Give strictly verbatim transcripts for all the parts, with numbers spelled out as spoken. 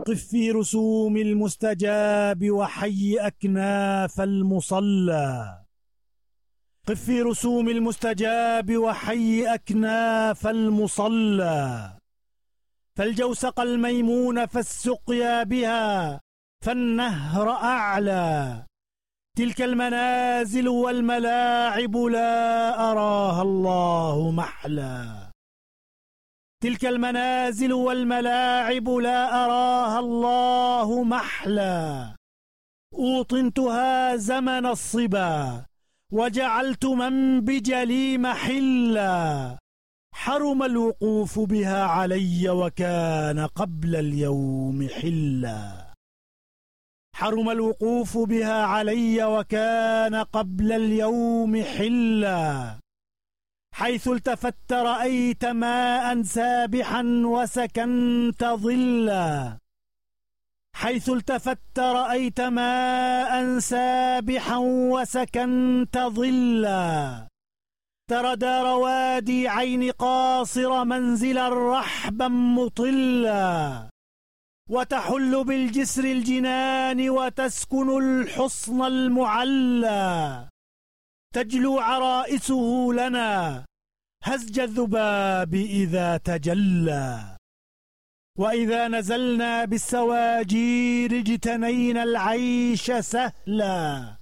قف في رسوم المستجاب وحي أكناف المصلى. قف في رسوم المستجاب وحي أكناف المصلى. فالجوسق الميمون فالسقيا بها فالنهر أعلى. تلك المنازل والملاعب لا أراها الله محلى. تلك المنازل والملاعب لا أراها الله محلى. أوطنتها زمن الصبا وجعلت من بجلي محلا. حرم الوقوف بها علي وكان قبل اليوم حلا. حرم الوقوف بها علي وكان قبل اليوم حلا. حيث التفت رأيت ماء سابحا وسكنت ظلا. حيث التفت رأيت ماء سابحا وسكنت ظلا. تردى روادي عين قاصر منزلا رحبا مطلا. وتحل بالجسر الجنان وتسكن الحصن المعلى. تجلو عرائسه لنا هزج الذباب إذا تجلى. وإذا نزلنا بالسواجير اجتنينا العيش سهلا.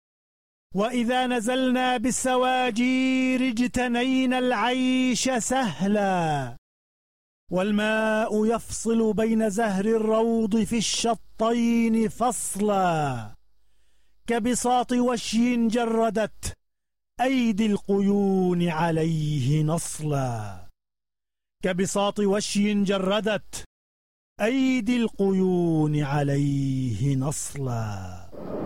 وإذا نزلنا بالسواجير اجتنينا العيش سهلا. والماء يفصل بين زهر الروض في الشطين فصلا. كبساط وشي جردت أيدي القيون عليه نصلا. كبساط وشي جردت أيدي القيون عليه نصلا.